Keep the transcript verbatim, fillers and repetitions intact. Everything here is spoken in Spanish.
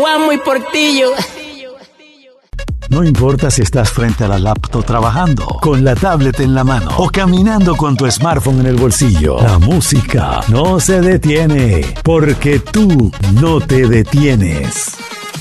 Guamo y Portillo. No importa si estás frente a la laptop trabajando, con la tablet en la mano o caminando con tu smartphone en el bolsillo. La música no se detiene, porque tú no te detienes.